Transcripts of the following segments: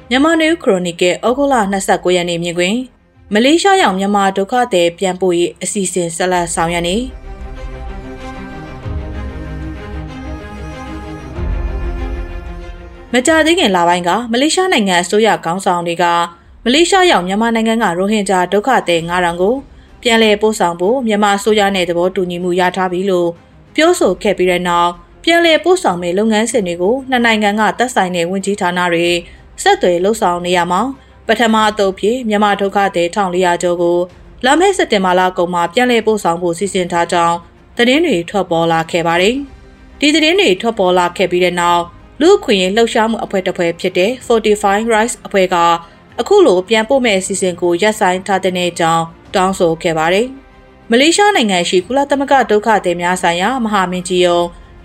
မြန်မာနယူးခရိုနီကယ်ဩဂုတ်လ29ရက်နေ့မြင်ကွင်းမလေးရှားရောက်မြန်မာဒုက္ခသည်ပြန်ပို့ရေးအစီအစဉ်ဆက်လက်ဆောင်ရွက်နေမကြာသေးခင်လပိုင်းကမလေးရှားနိုင်ငံအစိုးရခေါင်းဆောင်တွေကမလေးရှားရောက်မြန်မာနိုင်ငံကရိုဟင်ဂျာဒုက္ခသည်9000ကိုပြန်လည်ပို့ဆောင်ဖို့မြန်မာအစိုးရနဲ့သဘောတူညီမှုရထားပြီလို့ပြောဆိုခဲ့ပြီးတဲ့နောက်ပြန်လည်ပို့ဆောင်မယ့်လုပ်ငန်းစဉ်တွေကိုနှစ်နိုင်ငံကသက်ဆိုင်တဲ့ဝန်ကြီးဌာနတွေဆက်သွယ်လှုပ်ဆောင်နေရမှာပထမအသုတ်ဖြစ်မြန်မာဒုက္ခသည်1400ကျော်ကိုလာမယ့်စက်တင်ဘာလကုန်မှာပြန်လည်ပို့ဆောင်ဖို့စီစဉ်ထားကြောင်းသတင်းတွေထွက်ပေါ်လာခဲ့ပါတယ်။ဒီသတင်းတွေထွက်ပေါ်လာခဲ့ပြီးတဲ့နောက်လူ့အခွင့်အရေးလှုပ်ရှားမှုအဖွဲ့တစ်ဖွဲ့ဖြစ်တဲ့ Fortify Rights အဖွဲ့ကအခုလိုပြန်ပို့မဲ့အစီအစဉ်ကိုရပ်ဆိုင်းထားတဲ့အကြောင်းတောင်းဆိုခဲ့ပါတယ်။မလေးရှားနိုင်ငံရှိကုလသမဂ္ဂဒုက္ခသည်များဆိုင်ရာမဟာမင်းကြီးရုံး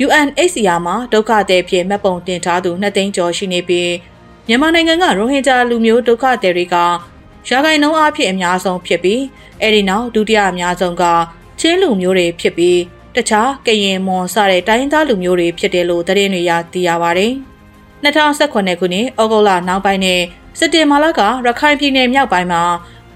UNHCR မှာဒုက္ခသည်ဖြစ်မှတ်ပုံတင်ထားသူ2သိန်းကျော်ရှိနေပြီးမြန်မာနိုင်ငံကရိုဟင်ဂျာလူမျိုးဒုက္ခသည်တွေကရာခိုင်နှုန်းအဖြစ်အများဆုံးဖြစ်ပြီးအဲဒီနောက်ဒုတိယအများဆုံးကချင်းလူမျိုးတွေဖြစ်ပြီးတခြားကရင်မွန်စတဲ့တိုင်းရင်းသားလူမျိုးတွေဖြစ်တယ်လို့သတင်းတွေသိရပါတယ်။2018ခုနှစ်ဩဂုတ်လနောက်ပိုင်းနဲ့စက်တင်ဘာလကရခိုင်ပြည်နယ်မြောက်ပိုင်းမှာ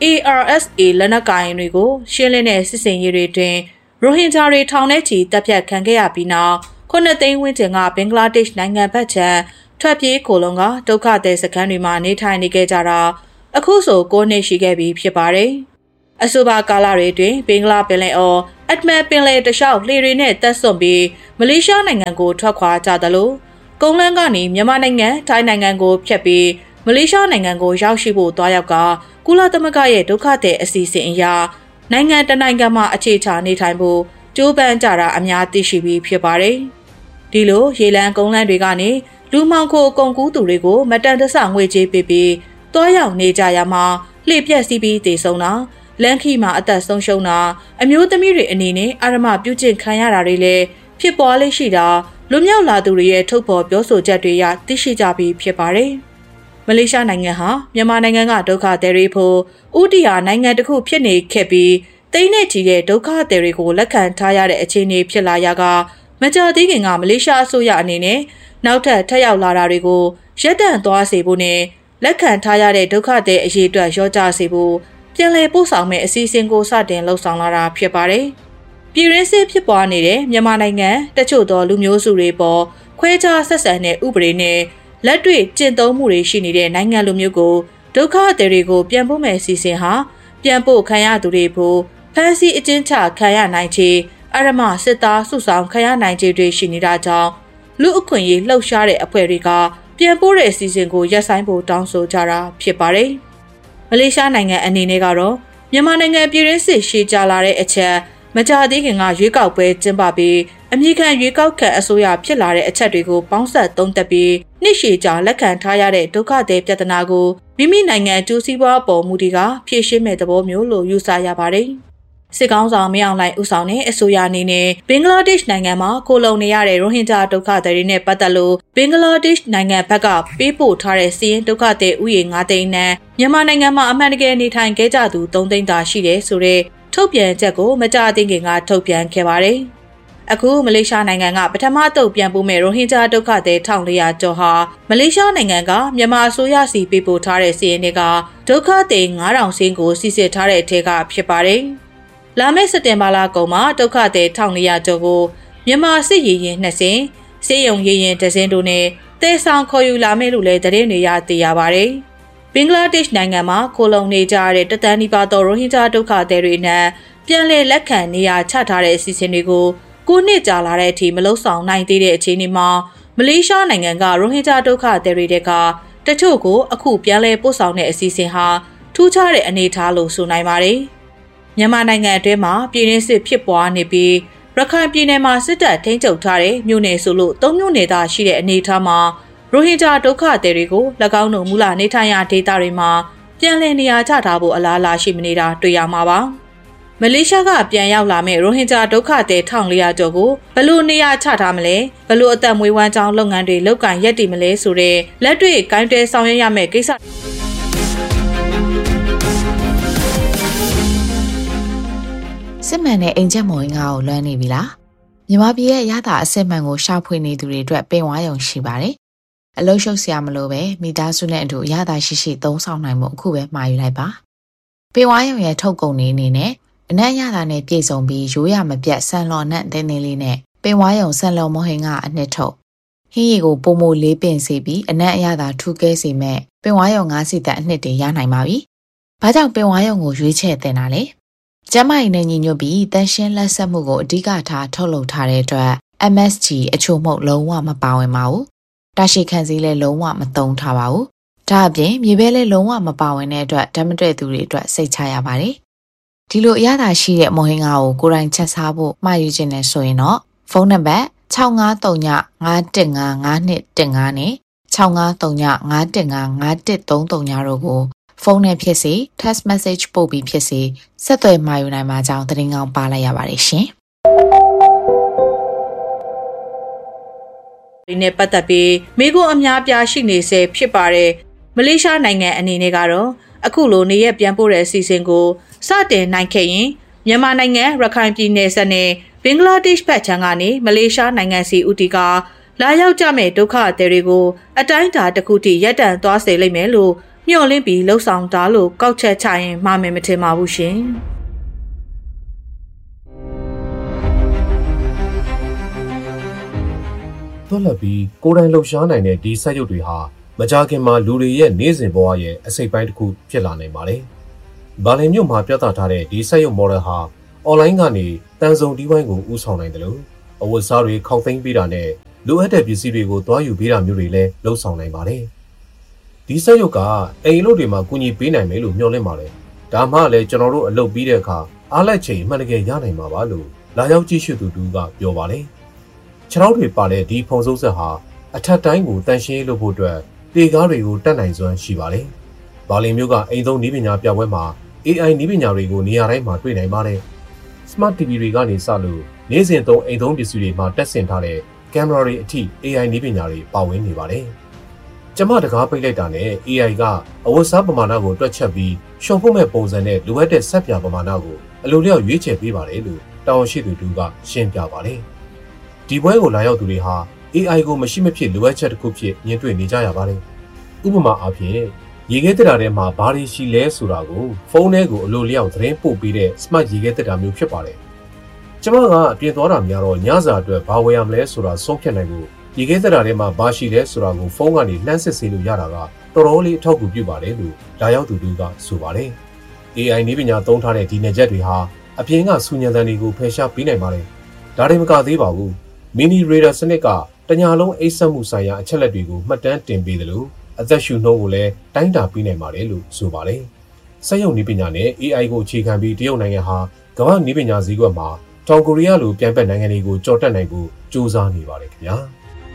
ARSA လက်နက်ကိုင်တွေကိုရှင်းလင်းတဲ့စစ်စင်ရေးတွေတွင်ရိုဟင်ဂျာတွေထောင်နဲ့ချီတပ်ဖြတ်ခံခဲ့ရပြီးနောက်9သိန်းဝန်းကျင်ကဘင်္ဂလားဒေ့ရှ်နိုင်ငံဘက်ခြမ်းထွက်ပြေးခိုလုံကဒုက္ခသည်စခန်းတွေမှာနေထိုင်နေခဲ့ကြတာအခုဆို9နှစ်ရှိခဲ့ပြီဖြစ်ပါတယ်။အဆိုပါကာလတွေတွင်ဘင်္ဂလားပင်လယ်အော်အက်ဒမန်ပင်လယ်တလျှောက်လှေတွေနဲ့တပ်ဆွန့်ပြီးမလေးရှားနိုင်ငံကိုထွက်ခွာကြသလိုကုန်းလမ်းကနေမြန်မာနိုင်ငံထိုင်းနိုင်ငံကိုဖြတ်ပြီးမလေးရှားနိုင်ငံကိုရောက်ရှိဖို့တွားရောက်ကကုလသမဂ္ဂရဲ့ဒုက္ခသည်အစီအစဉ်အရနိုင်ငံတနိုင်ငံမှာအခြေချနေထိုင်ဖို့ကြိုးပမ်းကြတာအများသိရှိပြီးဖြစ်ပါတယ်။ဒီလိုရေလမ်းကုန်းလမ်းတွေကနေလူမှောင်ခိုကုန်ကူးသူတွေကိုမတန်တဆငွေကြေးပေးပြီးတွားရောက်နေကြရမှာလှည့်ပြက်စီးပြီးတည်ဆုံတာလမ်းခီမှာအသက်ဆုံးရှုံးတာအမျိုးသမီးတွေအနေနဲ့အာရမပြုကျင့်ခံရတာတွေလည်းဖြစ်ပေါ်လေးရှိတာလူမြောက်လာသူတွေရဲ့ထုတ်ဖော်ပြောဆိုချက်တွေရသိရှိကြပြီးဖြစ်ပါတယ်။မလေးရှားနိုင်ငံဟာမြန်မာနိုင်ငံကဒုက္ခသည်တွေဖို့ဥတီယာနိုင်ငံတစ်ခုဖြစ်နေခဲ့ပြီးတိမ့်နဲ့ချီတဲ့ဒုက္ခသည်တွေကိုလက်ခံထားရတဲ့အခြေအနေဖြစ်လာရာကမကြာသေးခင်ကမလေးရှားအစိုးရအနေနဲ့နောက်ထပ်ထပ်ရောက်လာတာတွေကိုရပ်တန့်သွားစေဖို့နဲ့လက်ခံထားရတဲ့ဒုက္ခသည်အရေးအတွက်လျော့ကျစေဖို့ပြန်လည်ပို့ဆောင်မဲ့အစီအစဉ်ကိုစတင်လှုပ်ဆောင်လာတာဖြစ်ပါတယ်။ပြည်ရင်းစစ်ဖြစ်ပွားနေတဲ့မြန်မာနိုင်ငံတချို့သောလူမျိုးစုတွေပေါ်ခွဲခြားဆက်ဆံတဲ့ဥပဒေနဲ့လက်တွေ့ကျင့်သုံးမှုတွေရှိနေတဲ့နိုင်ငံလူမျိုးကိုဒုက္ခသည်တွေကိုပြန်ပို့မဲ့အစီအစဉ်ဟာပြန်ပို့ခံရသူတွေဖို့ဖမ်းဆီးအကျဉ်းချခံရနိုင်ခြေအရမစစ်သားစုဆောင်ခံရနိုင်ခြေတွေရှိနေတာကြောင့်လူအခွင့်အရေးလှုပ်ရှားတဲ့အဖွဲ့တွေကပြန်ပို့တဲ့အစီအစဉ်ကိုရပ်ဆိုင်းဖို့တောင်းဆိုကြတာဖြစ်ပါတယ်။မလေးရှားနိုင်ငံအနေနဲ့ကတော့မြန်မာနိုင်ငံပြည်တွင်းစစ်ရှေ့ကျလာတဲ့အချက်မကြာသေးခင်ကရွေးကောက်ပွဲကျင်းပပြီးအမြင့်ခံရွေးကောက်ခံအစိုးရဖြစ်လာတဲ့အချက်တွေကိုပေါင်းစပ်သုံးသပ်ပြီးနှစ်ရှည်ကြာလက်ခံထားရတဲ့ဒုက္ခသည်ပြဿနာကိုမိမိနိုင်ငံအကျိုးစီးပွားပေါ်မူတည်ကဖြေရှင်းမဲ့သဘောမျိုးလို့ယူဆရပါတယ်။စစ်ကောင်းဆောင်မင်းအောင်လှိုင်ဦးဆောင်တဲ့အစိုးရအနေနဲ့ဘင်္ဂလားဒေ့ရှ်နိုင်ငံမှာခိုလုံနေရတဲ့ရိုဟင်ဂျာဒုက္ခသည်တွေနဲ့ပတ်သက်လို့ဘင်္ဂလားဒေ့ရှ်နိုင်ငံဘက်ကပေးပို့ထားတဲ့စီးရင်ဒုက္ခသည်ဥယျာဉ်9သိန်းနဲ့မြန်မာနိုင်ငံမှာအမှန်တကယ်နေထိုင်ခဲ့ကြသူ3သိန်းသာရှိတယ်ဆိုတဲ့ထုတ်ပြန်ချက်ကိုမကြာသေးခင်ကထုတ်ပြန်ခဲ့ပါတယ်။အခုမလေးရှားနိုင်ငံကပထမတုပ်ပြန်ပို့မဲ့ရိုဟင်ဂျာဒုက္ခသည်1400ကျော်ဟာမလေးရှားနိုင်ငံကမြန်မာအစိုးရစီပေးပို့ထားတဲ့စီးရင်တွေကဒုက္ခသည်9000စင်းကိုစီစစ်ထားတဲ့အထက်ကဖြစ်ပါတယ်။လာမယ့်စက်တင်ဘာလကုန်မှာဒုက္ခသည်1400ကျော်ကိုမြန်မာစစ်ရေရင်2စင်းစေယုံရေရင်2စင်းတို့နဲ့တဲဆောင်ခေါ်ယူလာမယ်လို့လည်းသတင်းတွေသိရပါတယ်။ဘင်္ဂလားဒေ့ရှ်နိုင်ငံမှာခိုလုံနေကြတဲ့တသန်းနီးပါးသောရိုဟင်ဂျာဒုက္ခသည်တွေနဲ့ပြန်လည်လက်ခံနေရာချထားတဲ့အစီအစဉ်တွေကို9နှစ်ကြာလာတဲ့အထိမလုံဆောင်နိုင်သေးတဲ့အခြေအနေမှာမလေးရှားနိုင်ငံကရိုဟင်ဂျာဒုက္ခသည်တွေကတချို့ကိုအခုပြန်လည်ပို့ဆောင်တဲ့အစီအစဉ်ဟာထူးခြားတဲ့အနေအထားလို့ဆိုနိုင်ပါတယ်။မြန်မာနိုင်ငံအတွင်းမှာပြည်တွင်းစစ်ဖြစ်ပွားနေပြီးရခိုင်ပြည်နယ်မှာစစ်တပ်ထိန်းချုပ်ထားတဲ့မြို့နယ်ဆိုလို့3မြို့နယ်သာရှိတဲ့အနေအထားမှာရိုဟင်ဂျာဒုက္ခသည်တွေကို၎င်းတို့မူလနေထိုင်ရာဒေသတွေမှာပြန်လည်နေရာချထားဖို့အလားအလာရှိမနေတာတွေ့ရမှာပါ။မလေးရှားကပြန်ရောက်လာမဲ့ရိုဟင်ဂျာဒုက္ခသည်1400ကျော်ကိုဘယ်လိုနေရာချထားမလဲဘယ်လိုအသက်မွေးဝမ်းကြောင်းလုပ်ငန်းတွေလုပ်ကိုင်ရပ်တည်မလဲဆိုတဲ့လက်တွေ့ကိုင်တွယ်ဆောင်ရွက်ရမယ့်ကိစ္စစစ်မှန်တဲ့အိမ်ချက်မော်ရင်ကိုလွှမ်းနေပြီလားမြန်မာပြည်ရဲ့ရတာအစစ်မှန်ကိုရှာဖွေနေသူတွေအတွက်ပင်ဝါယုံရှိပါတယ်အလုံးရှုပ်စရာမလိုပဲမိသားစုနဲ့အတူရတာရှိသုံးဆောင်နိုင်မှုအခုပဲမှာယူလိုက်ပါပင်ဝါရုံရဲ့ထုတ်ကုန်နေအနေနဲ့အနက်ရတာနဲ့ပြည့်စုံပြီးရိုးရမပြတ်ဆန်လော်နဲ့တင်းတင်းလေးနဲ့ပင်ဝါရုံဆန်လော်မဟင်ကအနှစ်ထုတ်ဟင်းရီကိုပုံမိုလေးပင်စေပြီးအနက်အရသာထူးကဲစေမဲ့ပင်ဝါရုံ9စီတက်အနှစ်တွေရနိုင်ပါပြီ။ဘာကြောင့်ပင်ဝါရုံကိုရွေးချယ်တင်တာလဲ။ကျမကြီးနဲ့ညီညွတ်ပြီးတန်ရှင်းလက်ဆက်မှုကိုအဓိကထားထုတ်လုပ်ထားတဲ့အတွက် MSG အချို့မှုလုံးဝမပါဝင်ပါဘူး။တာရှိခံစည်းလည်းလုံးဝမသုံးထားပါဘူး။ဒါအပြင်မြေပဲလည်းလုံးဝမပါဝင်တဲ့အတွက်ဓာတ်မတည့်သူတွေအတွက်စိတ်ချရပါတယ်။ဒီလိုအရသာရှိတဲ့မော်ဟင်္ဂါကိုကိုယ်တိုင်ချက်စားဖို့မှာယူခြင်းနဲ့ဆိုရင်တော့ဖုန်းနံပါတ်6539515512နဲ့6539515513တို့ကိုဖုန်းနဲ့ဖြစ်စေ text message ပို့ပြီးဖြစ်စေဆက်သွယ်မှာယူနိုင်မှာကြောင်းသတင်းကောင်းပါလိုက်ရပါတယ်ရှင်။ဒီနေ့ပတ်သက်ပြီးမိခိုးအများပြားရှိနေစေဖြစ်ပါတယ်။မလေးရှားနိုင်ငံအနေနဲ့ကတော့အခုလိုနေရပြန်ပို့တဲ့အစီအစဉ်ကိုစတင်နိုင်ခဲ့ရင်မြန်မာနိုင်ငံရခိုင်ပြည်နယ်ဆက်နဲ့ဘင်္ဂလားဒေ့ရှ်ဘက်ခြမ်းကနေမလေးရှားနိုင်ငံစီဦးတီကလာရောက်ကြမဲ့ဒုက္ခသည်တွေကိုအတိုင်းအတာတစ်ခုထိရပ်တန့်သွားစေလိမ့်မယ်လို့မျှော်လင့်ပြီးလှုပ်ဆောင်တာလို့ကောက်ချက်ချရင်မှားမယ်မထင်ပါဘူးရှင်။သွက်လက်ပြီးကိုယ်တိုင်လှုပ်ရှားနိုင်တဲ့ဒီစက်ရုပ်တွေဟာမကြာခင်မှာလူတွေရဲ့နေ့စဉ်ဘဝရဲ့အစိတ်ပိုင်းတစ်ခုဖြစ်လာနိုင်ပါတယ်။ဘာလင်မြို့မှာပြသထားတဲ့ဒီစက်ရုပ် model ဟာအွန်လိုင်းကနေတန်ဆုံဒီဝိုင်းကိုဦးဆောင်နိုင်တယ်လို့အဝတ်စားတွေခောက်သိမ်းပေးတာနဲ့လိုအပ်တဲ့ပစ္စည်းတွေကိုသွားယူပေးတာမျိုးတွေလည်းလှုပ်ဆောင်နိုင်ပါတယ်။ဒီစက်ရုပ်ကအိမ်အလုပ်တွေမှာကူညီပေးနိုင်မယ်လို့မျှော်လင့်ပါတယ်။ဒါမှလည်းကျွန်တော်တို့အလုပ်ပြီးတဲ့အခါအားလက်ချိန်မှန်တကယ်ရနိုင်မှာပါလို့လာရောက်ကြည့်ရှုသူတူကပြောပါတယ်။ခြေထောက်တွေပါတဲ့ဒီဖုံစုပ်ဆက်ဟာအထက်တိုင်းကိုတန်ရှင်းလုပ်ဖို့အတွက်တေကားတွေကိုတတ်နိုင်စွမ်းရှိပါတယ်။ဘာလင်မျိုးကအိမ်သုံးနည်းပညာပြပွဲမှာ AI နည်းပညာတွေကိုနေရာတိုင်းမှာတွေ့နိုင်ပါတယ်။ Smart TV တွေကနေစလို့နေ့စဉ်သုံးအိမ်သုံးပစ္စည်းတွေမှာတက်ဆင်ထားတဲ့ကင်မရာတွေအထိ AI နည်းပညာတွေပါဝင်နေပါတယ်။ကျမတကားပိတ်လိုက်တာနဲ့ AI ကအဝတ်စားပမာဏကိုတွက်ချက်ပြီးရှော့ဖို့မဲ့ပုံစံနဲ့လိုအပ်တဲ့ဆက်ပြပမာဏကိုအလိုလျောက်ရွေးချယ်ပေးပါတယ်လို့တာဝန်ရှိသူတူကရှင်းပြပါတယ်။ဒီပွဲကိုလာရောက်သူတွေဟာ AI ကိုမရှိမဖြစ်လိုအပ်ချက်တစ်ခုဖြစ်မြင်တွေ့နေကြရပါတယ်။ဥပမာအားဖြင့်ရေခဲတက်တာထဲမှာဘာတွေရှိလဲဆိုတာကိုဖုန်းထဲကိုအလိုလျောက်သတင်းပို့ပေးတဲ့ Smart ရေခဲတက်တာမျိုးဖြစ်ပါတယ်။ကျမကအပြင်သွားတာများတော့ညစာအတွက်ဘာဝယ်ရမလဲဆိုတာဆုံးဖြတ်နိုင်ဖို့ရေခဲတက်တာထဲမှာဘာရှိလဲဆိုတာကိုဖုန်းကနေလှမ်းစစ်ဆေးလို့ရတာကတော်တော်လေးအထောက်အကူပြုပါတယ်လို့လာရောက်သူတို့ကဆိုပါတယ်။ AI နည်းပညာသုံးထားတဲ့ဒီနယ်ချက်တွေဟာအပြင်ကစူညံတန်တွေကိုဖယ်ရှားပေးနိုင်ပါတယ်။ဒါတွေမကသေးပါဘူး။ Mini Radar စနစ်ကတညာလုံးအိတ်ဆက်မှုဆိုင်ရာအချက်လက်တွေကိုမှတ်တမ်းတင်ပေးတယ်လို့အသက်ရှူနှုန်းကိုလည်းတိုင်းတာပေးနိုင်ပါတယ်လို့ဆိုပါတယ်။စက်ရုပ်နည်းပညာနဲ့ AI ကိုအခြေခံပြီးတရုတ်နိုင်ငံဟာကမ္ဘာနည်းပညာဈေးကွက်မှာတောင်ကိုရီးယားလိုပြိုင်ဘက်နိုင်ငံတွေကိုကြော်တက်နိုင်ဖို့ကြိုးစားနေပါတယ်ခင်ဗျာ။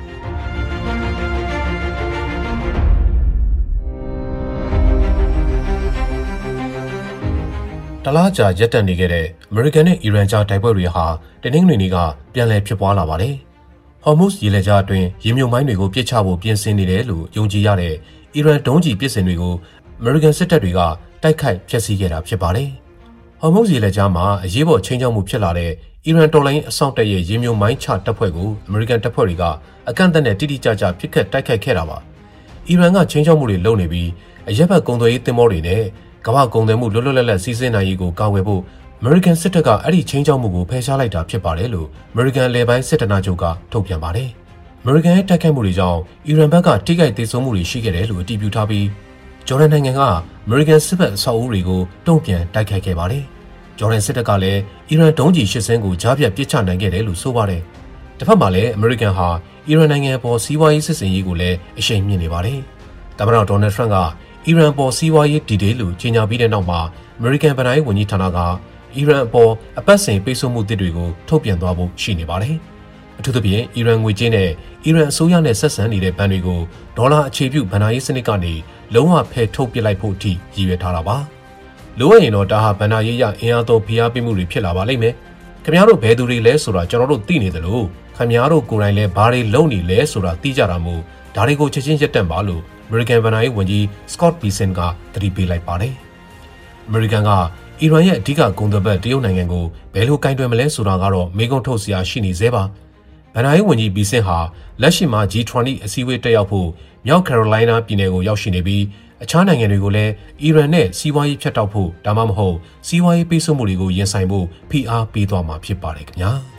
တလားကြာရပ်တန့်နေခဲ့တဲ့ American နဲ့ Iran ကြားတိုက်ပွဲတွေဟာတနင်္ဂနွေနေ့ကပြန်လည်ဖြစ်ပွားလာပါတယ်။ Hormuz ရေလက်ကြားအတွင်းရေမြုပ်မိုင်းတွေကိုပစ်ချဖို့ပြင်ဆင်နေတယ်လို့ယုံကြည်ရတဲ့ Iran ဒုံးကျည်ပစ်စင်တွေကို American စစ်တပ်တွေကတိုက်ခိုက်ဖျက်ဆီးခဲ့တာဖြစ်ပါတယ်။ Hormuz ရေလက်ကြားမှာအရေးပေါ်ချိန်ချောက်မှုဖြစ်လာတဲ့ Iran တော်လိုင်းအစောင့်တပ်ရဲ့ရေမြုပ်မိုင်းချတပ်ဖွဲ့ကို American တပ်ဖွဲ့တွေကအကန့်အသတ်နဲ့တိတိကျကျပစ်ခတ်တိုက်ခိုက်ခဲ့တာပါ။ Iran ကချိန်ချောက်မှုတွေလုပ်နေပြီးအရက်ဘက်ကုန်သွယ်ရေးသင်္ဘောတွေနဲ့ကမ္ဘာကုန်သွယ်မှုလွတ်လွတ်လပ်လပ်စီးဆင်းနိုင်ရေးကိုကာကွယ်ဖို့ American စစ်တပ်ကအဲ့ဒီချိန်ချောက်မှုကိုဖယ်ရှားလိုက်တာဖြစ်ပါတယ်လို့ American အလဲပိုင်းစစ်တပ်နာချုပ်ကထုတ်ပြန်ပါတယ်။ American ရဲ့တိုက်ခိုက်မှုတွေကြောင့် Iran ဘက်ကထိခိုက်ဒေဆုံးမှုတွေရှိခဲ့တယ်လို့အတည်ပြုထားပြီးဂျော်ဒန်နိုင်ငံက American စစ်ဘက်အဆောက်အဦတွေကိုတုံ့ပြန်တိုက်ခိုက်ခဲ့ပါတယ်။ဂျော်ဒန်စစ်တပ်ကလည်း Iran ဒုံးကျည်8စင်းကိုကြားဖြတ်ပစ်ချနိုင်ခဲ့တယ်လို့ဆိုပါတယ်။တစ်ဖက်မှာလည်း American ဟာ Iran နိုင်ငံပေါ်စီးပွားရေးစစ်စင်ရေးကိုလည်းအရှိန်မြင့်နေပါတယ်။သမ္မတဒေါ်နယ်ထရန့်ကIran ပေါ်စီးပွားရေးD-Dayလို့ကြေညာပြီးတဲ့နောက်မှာ American ဗဏ္ဍာရေးဝန်ကြီးဌာနကIran ပေါ်အပတ်စဉ်ပိတ်ဆို့မှုသစ်တွေကိုထုတ်ပြန်သွားဖို့ရှိနေပါတယ်။အထူးသဖြင့်Iran ငွေကြေးနဲ့ Iran အစိုးရနဲ့ဆက်ဆံနေတဲ့ဘဏ်တွေကိုဒေါ်လာအခြေပြုဗဏ္ဍာရေးစနစ်ကနေလုံးဝဖယ်ထုတ်ပစ်လိုက်ဖို့အထိရည်ရွယ်ထားတာပါ။လိုအပ်ရင်တော့ဒါဟာဗဏ္ဍာရေးရအင်အားသုံးဖိအားပေးမှုတွေဖြစ်လာပါလိမ့်မယ်။ခင်ဗျားတို့ဘယ်သူတွေလဲဆိုတာကျွန်တော်တို့သိနေတယ်လို့ခင်ဗျားတို့ကိုယ်တိုင်လည်းဘာတွေလုပ်နေလဲဆိုတာသိကြတာမို့ဒါတွေကိုချက်ချင်းရပ်တန့်ပါလို့American ဗဏ္ဍာရေးဝန်ကြီး Scott Bessent ကသတိပေးလိုက်ပါတယ်။ American ကအီရန်ရဲ့အဓိကကုန်သွယ်ဘက်တရုတ်နိုင်ငံကိုဘယ်လိုကင်တွယ်မလဲဆိုတာကတော့မေးခွန်းထုတ်စရာရှိနေသေးပါ။ဗန်နာရေးဝန်ကြီးဘီဆင်ဟာလက်ရှိမှာ G20 အစည်းအဝေးတက်ရောက်ဖို့မြောက်ကယ်ရိုလိုင်းနားပြည်နယ်ကိုရောက်ရှိနေပြီးအခြားနိုင်ငံတွေကိုလည်းအီရန်နဲ့စီးပွားရေးဖြတ်တောက်ဖို့ဒါမှမဟုတ်စီးပွားရေးပိတ်ဆို့မှုတွေကိုရင်ဆိုင်ဖို့ဖိအားပေးသွားမှာဖြစ်ပါတယ်ခင်ဗျာ။